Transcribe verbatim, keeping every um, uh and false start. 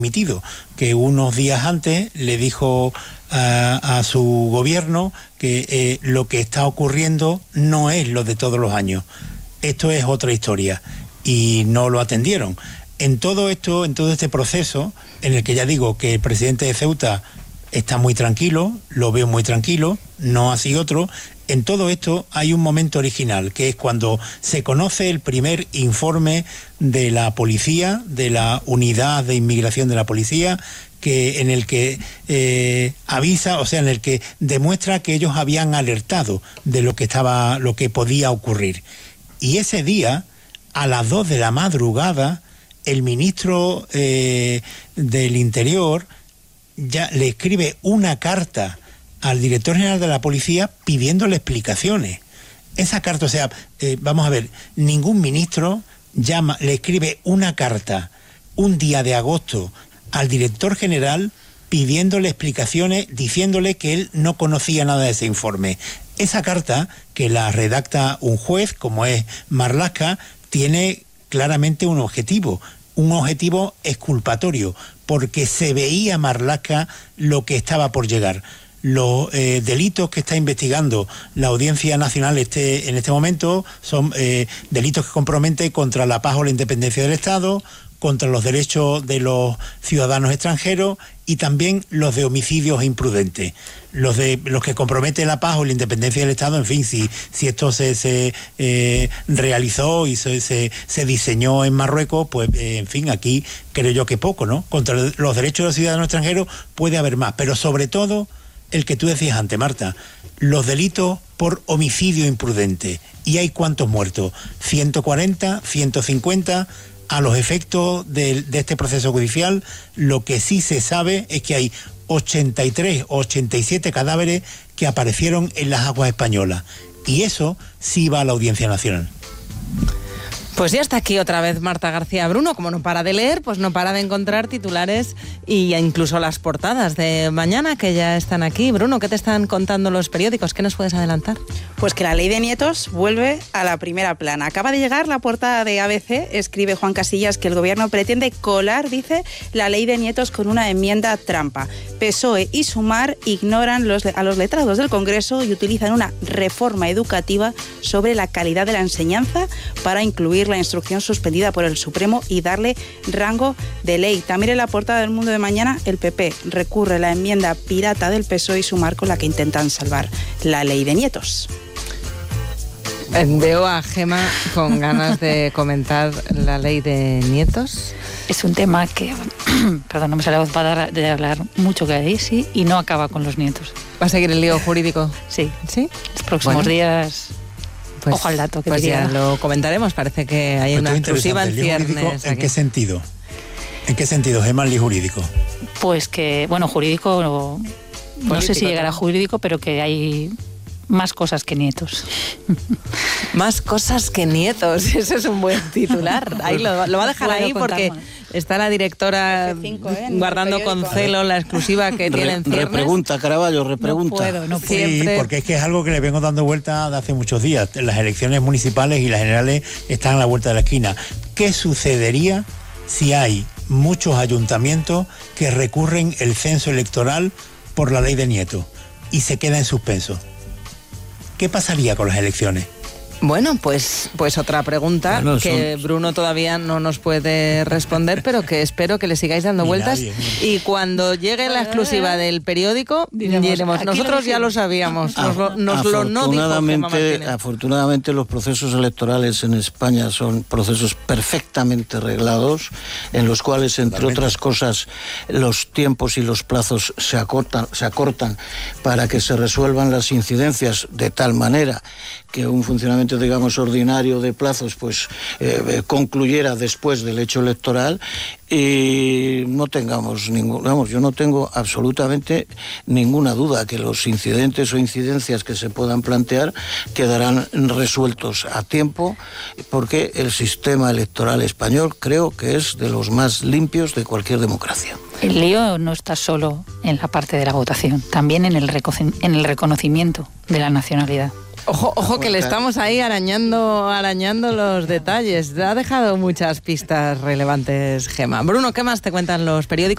admitido que unos días antes le dijo a, a su gobierno que eh, lo que está ocurriendo no es lo de todos los años. Esto es otra historia y no lo atendieron. En todo esto, en todo este proceso, en el que ya digo que el presidente de Ceuta está muy tranquilo, lo veo muy tranquilo, no así otro. En todo esto hay un momento original, que es cuando se conoce el primer informe de la policía, de la unidad de inmigración de la policía, que en el que eh, avisa, o sea, en el que demuestra que ellos habían alertado de lo que estaba, lo que podía ocurrir. Y ese día, a las dos de la madrugada, el ministro eh, del Interior ya le escribe una carta al director general de la policía pidiéndole explicaciones. Esa carta, o sea, eh, vamos a ver, ningún ministro llama, le escribe una carta un día de agosto al director general pidiéndole explicaciones, diciéndole que él no conocía nada de ese informe. Esa carta, que la redacta un juez, como es Marlaska, tiene claramente un objetivo, un objetivo exculpatorio, porque se veía Marlaska lo que estaba por llegar. Los eh, delitos que está investigando la Audiencia Nacional este, en este momento son eh, delitos que comprometen contra la paz o la independencia del Estado, contra los derechos de los ciudadanos extranjeros y también los de homicidios imprudentes. Los de los que comprometen la paz o la independencia del Estado, en fin, si, si esto se, se eh, realizó y se, se, se diseñó en Marruecos, pues eh, en fin, aquí creo yo que poco, ¿no? Contra los derechos de los ciudadanos extranjeros puede haber más, pero sobre todo el que tú decías antes, Marta, los delitos por homicidio imprudente. ¿Y hay cuántos muertos? ¿ciento cuarenta? ¿ciento cincuenta? A los efectos de, de este proceso judicial, lo que sí se sabe es que hay ochenta y tres o ochenta y siete cadáveres que aparecieron en las aguas españolas. Y eso sí va a la Audiencia Nacional. Pues ya está aquí otra vez Marta García Bruno. Como no para de leer, pues no para de encontrar titulares y incluso las portadas de mañana que ya están aquí. Bruno, ¿qué te están contando los periódicos? ¿Qué nos puedes adelantar? Pues que la ley de nietos vuelve a la primera plana. Acaba de llegar la portada de A B C, escribe Juan Casillas que el gobierno pretende colar, dice, la ley de nietos con una enmienda trampa. P S O E y Sumar ignoran los, a los letrados del Congreso y utilizan una reforma educativa sobre la calidad de la enseñanza para incluir la instrucción suspendida por el Supremo y darle rango de ley. También en la portada del Mundo de mañana, el P P recurre a la enmienda pirata del P S O E y Sumar con la que intentan salvar la ley de nietos. Veo a Gema con ganas de comentar la ley de nietos. Es un tema que, perdón, no me sale la voz para de hablar mucho que hay, sí, y no acaba con los nietos. ¿Va a seguir el lío jurídico? Sí. ¿Sí? Los próximos bueno. días... Pues, ojo al dato que pues diría. ya lo comentaremos, parece que hay pues una exclusiva en ciernes. ¿En qué sentido? ¿En qué sentido, Gemma, el lío jurídico? Pues que, bueno, jurídico, no, no sé si llegará a jurídico, pero que hay más cosas que nietos. Más cosas que nietos, ese es un buen titular. Ahí lo, lo va a dejar Puedo ahí porque más. Está la directora cinco, ¿eh? guardando con celo la exclusiva que tiene en ciernes. Repregunta, Caraballo, repregunta. No puedo, no puedo. Sí, porque es que es algo que le vengo dando vuelta de hace muchos días. Las elecciones municipales y las generales están a la vuelta de la esquina. ¿Qué sucedería si hay muchos ayuntamientos que recurren el censo electoral por la ley de nietos y se queda en suspenso? ¿Qué pasaría con las elecciones? Bueno, pues, pues otra pregunta bueno, que son... Bruno todavía no nos puede responder, pero que espero que le sigáis dando vueltas. Nadie. Y cuando llegue la exclusiva del periódico, diremos, diremos nosotros ya lo sabíamos, nos lo, nos lo no dijo Gemma Martínez. Afortunadamente los procesos electorales en España son procesos perfectamente reglados, en los cuales, entre Totalmente. otras cosas, los tiempos y los plazos se acortan, se acortan para que se resuelvan las incidencias de tal manera que un funcionamiento, digamos, ordinario de plazos, pues eh, concluyera después del hecho electoral y no tengamos ningún, vamos, yo no tengo absolutamente ninguna duda que los incidentes o incidencias que se puedan plantear quedarán resueltos a tiempo, porque el sistema electoral español creo que es de los más limpios de cualquier democracia. El lío no está solo en la parte de la votación, también en el, reco- en el reconocimiento de la nacionalidad. Ojo, ojo que le estamos ahí arañando, arañando los detalles. Ha dejado muchas pistas relevantes, Gemma. Bruno, ¿qué más te cuentan los periódicos?